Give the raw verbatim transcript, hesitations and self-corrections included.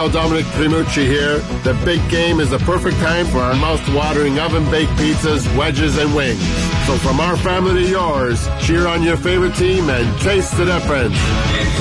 pal Dominic Primucci here. The big game is the perfect time for our mouth-watering oven-baked pizzas, wedges, and wings. So from our family to yours, cheer on your favorite team and taste the difference.